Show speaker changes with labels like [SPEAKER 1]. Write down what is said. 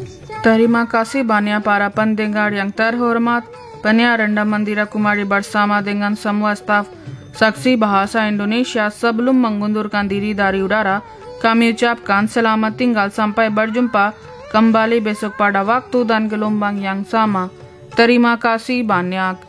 [SPEAKER 1] Terima kasih banyak para pendengar yang terhormat. Penyiar Mandira Kumari bersama dengan semua staf Saksi Bahasa Indonesia sebelum mengundurkan diri dari udara, kami ucapkan selamat tinggal sampai berjumpa kembali besok pada waktu dan gelombang yang sama. Terima kasih banyak.